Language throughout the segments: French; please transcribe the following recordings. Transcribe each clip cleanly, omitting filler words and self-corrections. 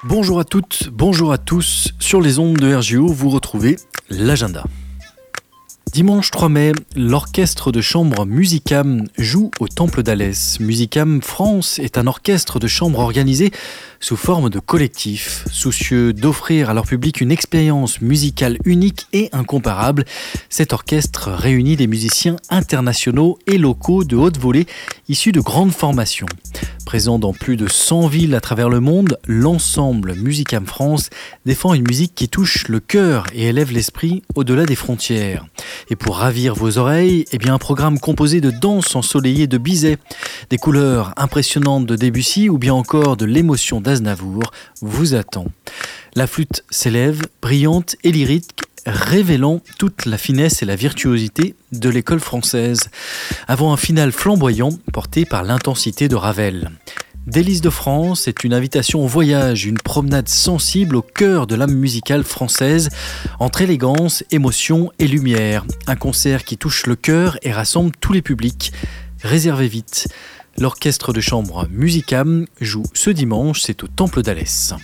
Bonjour à toutes, bonjour à tous. Sur les ondes de RGO, vous retrouvez l'agenda. Dimanche 3 mai, l'orchestre de chambre Musicam joue au Temple d'Alès. Musicam France est un orchestre de chambre organisé sous forme de collectif, soucieux d'offrir à leur public une expérience musicale unique et incomparable. Cet orchestre réunit des musiciens internationaux et locaux de haute volée issus de grandes formations. Présent dans plus de 100 villes à travers le monde, l'ensemble Musicam France défend une musique qui touche le cœur et élève l'esprit au-delà des frontières. Et pour ravir vos oreilles, un programme composé de danses ensoleillées de Bizet, des couleurs impressionnantes de Debussy ou bien encore de l'émotion d'Aznavour vous attend. La flûte s'élève, brillante et lyrique, révélant toute la finesse et la virtuosité de l'école française, avant un final flamboyant porté par l'intensité de Ravel. Délices de France est une invitation au voyage, une promenade sensible au cœur de l'âme musicale française, entre élégance, émotion et lumière. Un concert qui touche le cœur et rassemble tous les publics. Réservez vite. L'orchestre de chambre Musicam joue ce dimanche, c'est au Temple d'Alès.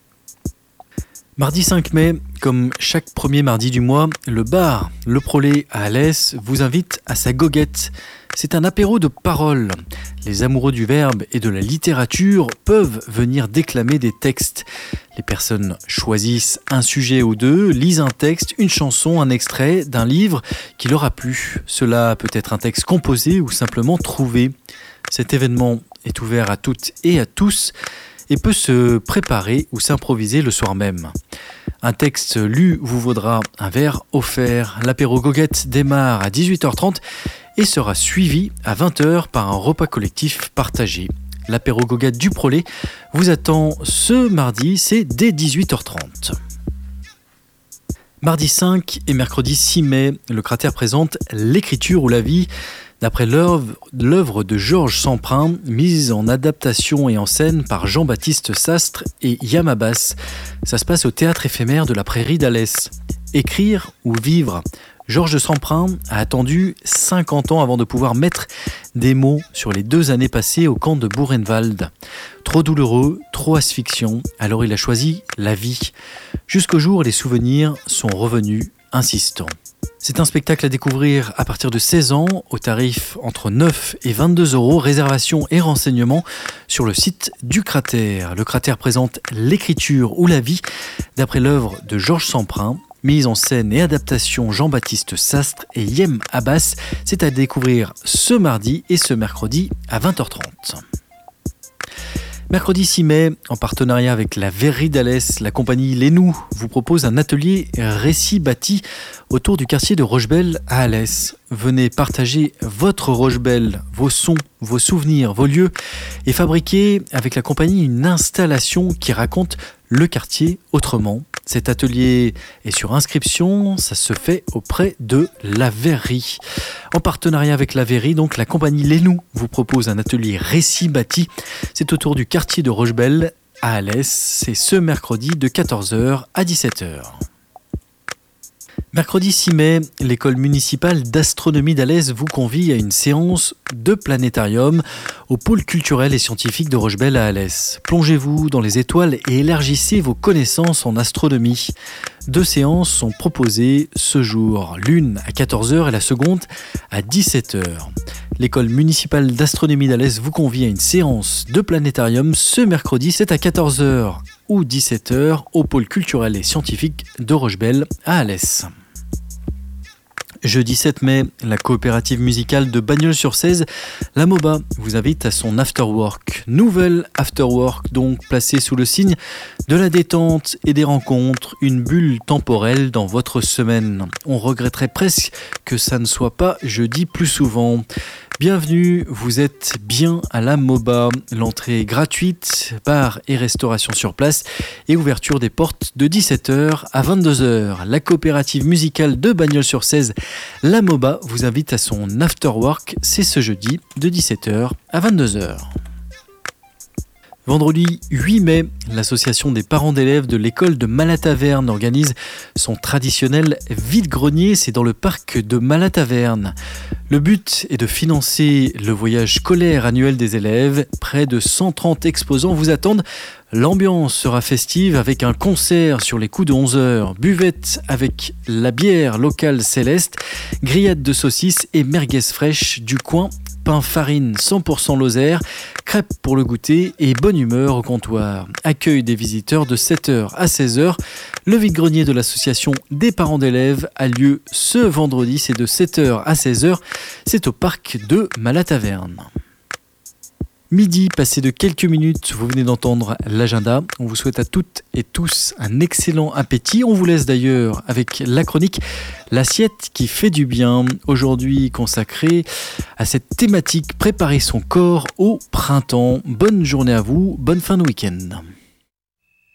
Mardi 5 mai, comme chaque premier mardi du mois, le bar Le Prolet à Alès vous invite à sa goguette. C'est un apéro de paroles. Les amoureux du verbe et de la littérature peuvent venir déclamer des textes. Les personnes choisissent un sujet ou deux, lisent un texte, une chanson, un extrait d'un livre qui leur a plu. Cela peut être un texte composé ou simplement trouvé. Cet événement est ouvert à toutes et à tous et peut se préparer ou s'improviser le soir même. Un texte lu vous vaudra un verre offert. L'apéro goguette démarre à 18h30 et sera suivi à 20h par un repas collectif partagé. L'apéro goguette du Prolet vous attend ce mardi, c'est dès 18h30. Mardi 5 et mercredi 6 mai, le Cratère présente L'écriture ou la vie, d'après l'œuvre de Georges Semprin, mise en adaptation et en scène par Jean-Baptiste Sastre et Yam Abbas. Ça se passe au théâtre éphémère de la Prairie d'Alès. Écrire ou vivre ? Georges Semprin a attendu 50 ans avant de pouvoir mettre des mots sur les 2 années passées au camp de Buchenwald. Trop douloureux, trop asphyxiant, alors il a choisi la vie. Jusqu'au jour où les souvenirs sont revenus insistants. C'est un spectacle à découvrir à partir de 16 ans, au tarif entre 9 et 22 €, réservation et renseignements sur le site du Cratère. Le Cratère présente L'écriture ou la vie, d'après l'œuvre de Georges Semprin, mise en scène et adaptation Jean-Baptiste Sastre et Yam Abbas. C'est à découvrir ce mardi et ce mercredi à 20h30. Mercredi 6 mai, en partenariat avec la Verrerie d'Alès, la compagnie Lénou vous propose un atelier récit bâti autour du quartier de Rochebelle à Alès. Venez partager votre Rochebelle, vos sons, vos souvenirs, vos lieux et fabriquer avec la compagnie une installation qui raconte le quartier autrement. Cet atelier est sur inscription, ça se fait auprès de la Verrerie. En partenariat avec la Verrerie, donc la compagnie Lénou vous propose un atelier récit bâti. C'est autour du quartier de Rochebelle à Alès. C'est ce mercredi de 14h à 17h. Mercredi 6 mai, l'école municipale d'astronomie d'Alès vous convie à une séance de planétarium au pôle culturel et scientifique de Rochebelle à Alès. Plongez-vous dans les étoiles et élargissez vos connaissances en astronomie. 2 séances sont proposées ce jour, l'une à 14h et la seconde à 17h. L'école municipale d'astronomie d'Alès vous convie à une séance de planétarium ce mercredi, c'est à 14h ou 17h au pôle culturel et scientifique de Rochebelle à Alès. Jeudi 7 mai, la coopérative musicale de Bagnols-sur-Cèze, la MOBA, vous invite à son afterwork. Nouvelle afterwork, donc placée sous le signe de la détente et des rencontres, une bulle temporelle dans votre semaine. On regretterait presque que ça ne soit pas jeudi plus souvent. Bienvenue, vous êtes bien à la MOBA. L'entrée est gratuite, bar et restauration sur place et ouverture des portes de 17h à 22h. La coopérative musicale de Bagnols-sur-Cèze, la MOBA, vous invite à son afterwork. C'est ce jeudi de 17h à 22h. Vendredi 8 mai, l'association des parents d'élèves de l'école de Malataverne organise son traditionnel vide-grenier, c'est dans le parc de Malataverne. Le but est de financer le voyage scolaire annuel des élèves. Près de 130 exposants vous attendent. L'ambiance sera festive avec un concert sur les coups de 11h, buvette avec la bière locale Céleste, grillade de saucisses et merguez fraîches du coin, pain farine 100% Lozère, crêpes pour le goûter et bonne humeur au comptoir. Accueil des visiteurs de 7h à 16h. Le vide-grenier de l'association des parents d'élèves a lieu ce vendredi, c'est de 7h à 16h. C'est au parc de Malataverne. Midi, passé de quelques minutes, vous venez d'entendre l'agenda. On vous souhaite à toutes et tous un excellent appétit. On vous laisse d'ailleurs avec la chronique L'assiette qui fait du bien, aujourd'hui consacrée à cette thématique, préparer son corps au printemps. Bonne journée à vous, bonne fin de week-end.